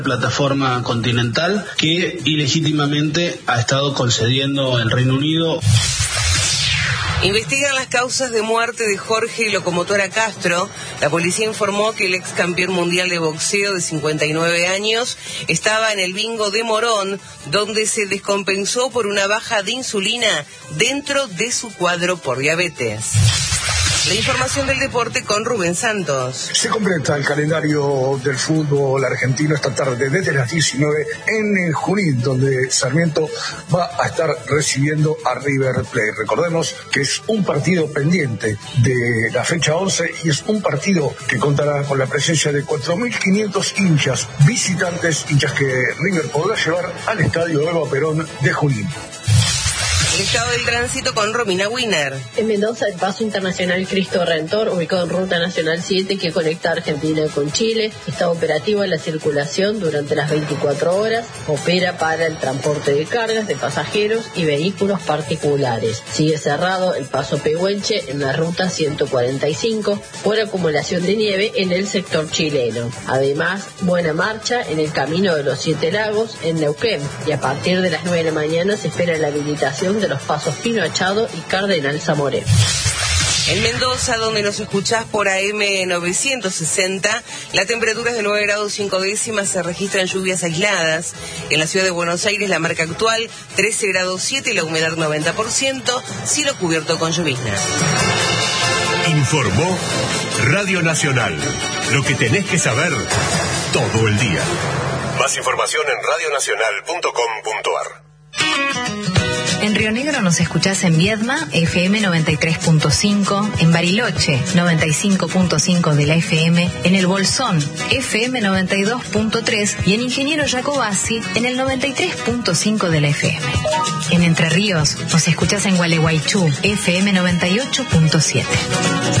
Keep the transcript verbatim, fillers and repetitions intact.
plataforma continental que ilegítimamente ha estado concediendo el Reino Unido. Investigan las causas de muerte de Jorge Locomotora Castro. La policía informó que el ex campeón mundial de boxeo de cincuenta y nueve años estaba en el bingo de Morón, donde se descompensó por una baja de insulina dentro de su cuadro por diabetes. La información del deporte con Rubén Santos. Se completa el calendario del fútbol argentino esta tarde desde las diecinueve en Junín, donde Sarmiento va a estar recibiendo a River Plate. Recordemos que es un partido pendiente de la fecha once y es un partido que contará con la presencia de cuatro mil quinientos hinchas visitantes, hinchas que River podrá llevar al estadio Eva Perón de Junín. El estado del tránsito con Romina Wiener. En Mendoza, el paso internacional Cristo Redentor, ubicado en Ruta Nacional siete, que conecta Argentina con Chile, está operativo en la circulación durante las veinticuatro horas, opera para el transporte de cargas, de pasajeros y vehículos particulares. Sigue cerrado el paso Pehuenche en la Ruta ciento cuarenta y cinco por acumulación de nieve en el sector chileno. Además, buena marcha en el Camino de los Siete Lagos en Neuquén, y a partir de las nueve de la mañana se espera la habilitación de los pasos Pino Achado y Cardenal Zamoré. En Mendoza, donde nos escuchás por A M novecientos sesenta, la temperatura es de nueve grados cinco décimas, se registran lluvias aisladas. En la ciudad de Buenos Aires, la marca actual trece grados siete, la humedad noventa por ciento, cielo cubierto con llovizna. Informó Radio Nacional, lo que tenés que saber todo el día. Más información en radio nacional punto com punto a r. En Río Negro nos escuchás en Viedma, F M noventa y tres punto cinco, en Bariloche, noventa y cinco punto cinco de la F M, en El Bolsón, F M noventa y dos punto tres y en Ingeniero Jacobasi, en el noventa y tres punto cinco de la F M. En Entre Ríos nos escuchás en Gualeguaychú, F M noventa y ocho punto siete.